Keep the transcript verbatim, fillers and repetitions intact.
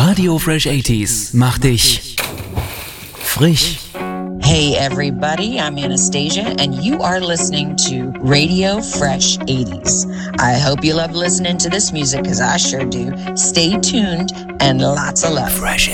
Radio Fresh eighties macht dich frisch. Hey everybody, I'm Anastasia and you are listening to Radio Fresh eighties. I hope you love listening to this music because I sure do. Stay tuned and lots of love. Fresh